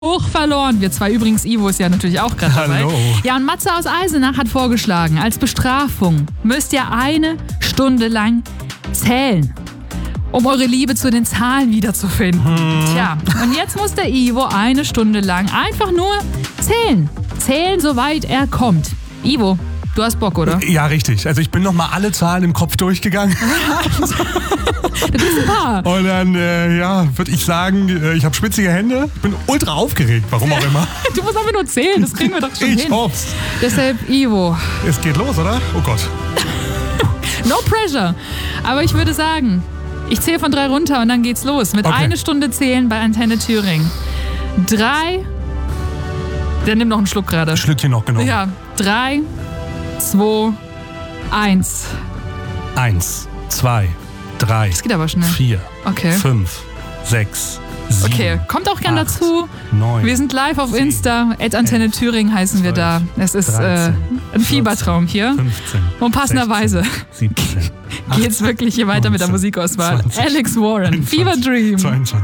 hoch verloren. Wir zwei übrigens, Ivo ist ja natürlich auch gerade dabei. Hallo. Ja, und Matze aus Eisenach hat vorgeschlagen, als Bestrafung müsst ihr 1 Stunde lang zählen, um eure Liebe zu den Zahlen wiederzufinden. Tja, und jetzt muss der Ivo 1 Stunde lang einfach nur zählen. Zählen, soweit er kommt. Ivo, du hast Bock, oder? Ja, richtig. Also ich bin nochmal alle Zahlen im Kopf durchgegangen. Das ist ein paar. Und dann, würde ich sagen, ich habe schwitzige Hände. Ich bin ultra aufgeregt, warum auch immer. Du musst einfach nur zählen, das kriegen wir doch schon Ich hin. hoff's. Deshalb, Ivo, Es geht los, oder? Oh Gott. no pressure. Aber ich würde sagen, ich zähle von 3 runter und dann geht's los. Mit Okay. 1 Stunde zählen bei Antenne Thüringen. 3. Der nimmt noch einen Schluck gerade. Schlückchen noch genommen. Ja, 3, 2, 1. 1, 2, 3, Das geht aber schnell. 4, Okay. 5, 6, 7. Okay, kommt auch gern 8, dazu. 9. Wir sind live auf 10, Insta. @Antenne 11, Thüringen heißen wir da. 12, Es ist 13, ein Fiebertraum hier. 15. Und passenderweise 16, 17. geht's wirklich hier weiter mit der 19, Musikauswahl. 20, Alex Warren, 21, Fever Dream. 22.